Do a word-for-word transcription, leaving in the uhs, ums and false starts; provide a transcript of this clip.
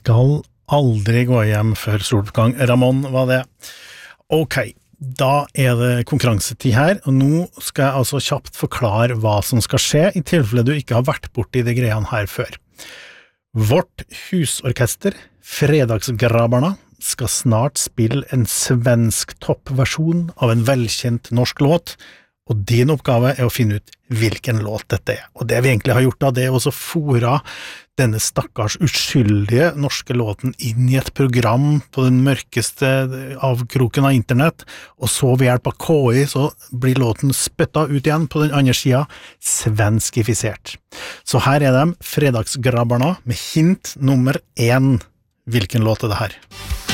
skal aldri gå hjem før soloppgang. Ramon var det. Ok, da er det konkurransetid her, og nå skal jeg altså kjapt forklare hva som skal skje i tilfelle du ikke har vært borti de greiene her før. Vårt husorkester, Fredagsgrabbarna, skal snart spille en svensk toppversjon av en velkjent norsk låt, og din oppgave er å finne ut hvilken låt dette er. Og det vi egentlig har gjort da, det er også fora denne stakkars uskyldige norske låten inn i et program på den mørkeste avkroken av internett, og så ved hjelp av K I så blir låten spytta ut igjen på den andre sida, svenskifisert. Så her er de, Fredagsgrabbarna, med hint nummer én. Hvilken låt er det her?